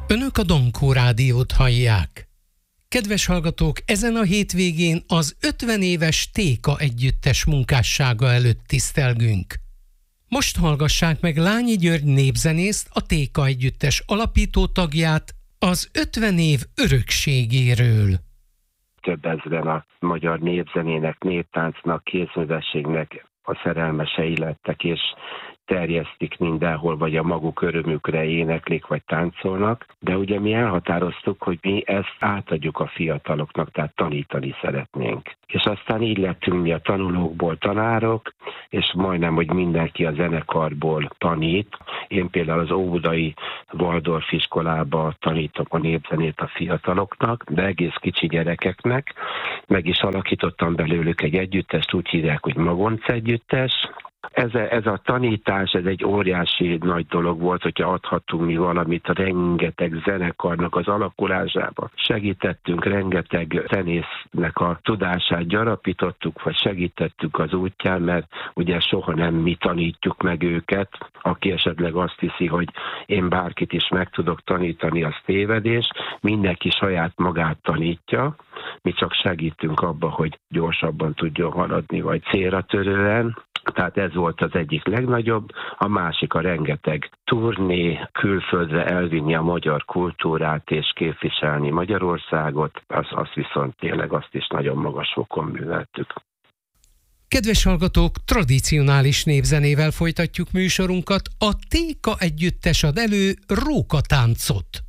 Önök a Donkó Rádiót hallják. Kedves hallgatók, ezen a hétvégén az 50 éves Téka együttes munkássága előtt tisztelgünk. Most hallgassák meg Lányi György népzenészt, a Téka együttes alapító tagját, az 50 év örökségéről. Több ezren a magyar népzenének, néptáncnak, kézművességnek a szerelmesei lettek, és terjesztik mindenhol, vagy a maguk örömükre éneklik, vagy táncolnak. De ugye mi elhatároztuk, hogy mi ezt átadjuk a fiataloknak, tehát tanítani szeretnénk. És aztán így lettünk mi a tanulókból tanárok, és majdnem, hogy mindenki a zenekarból tanít. Én például az óbudai Waldorf iskolába tanítom a népzenét a fiataloknak, de egész kicsi gyerekeknek. Meg is alakítottam belőlük egy együttest, úgy hívják, hogy Magonc együttes. Ez a tanítás, ez egy óriási nagy dolog volt, hogyha adhatunk mi valamit a rengeteg zenekarnak az alakulásába. Segítettünk, rengeteg zenésznek a tudását gyarapítottuk, vagy segítettük az útján, mert ugye soha nem mi tanítjuk meg őket. Aki esetleg azt hiszi, hogy én bárkit is meg tudok tanítani, az tévedés. Mindenki saját magát tanítja, mi csak segítünk abba, hogy gyorsabban tudjon haladni, vagy célra törően. Tehát ez volt az egyik legnagyobb, a másik a rengeteg turné, külföldre elvinni a magyar kultúrát és képviselni Magyarországot, azt viszont tényleg azt is nagyon magas fokon műveltük. Kedves hallgatók, tradicionális népzenével folytatjuk műsorunkat, a Téka együttes ad elő rókatáncot.